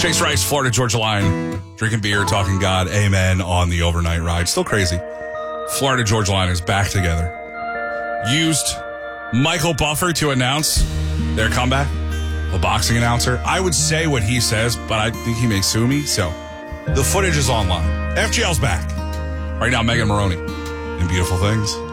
Chase Rice, Florida Georgia Line, drinking beer, talking God, amen on the overnight ride. Still crazy. Florida Georgia Line is back together. Used Michael Buffer to announce their comeback. A boxing announcer. I would say what he says, but I think he may sue me. So the footage is online. FGL's back. Right now, Megan Maroney in Beautiful Things.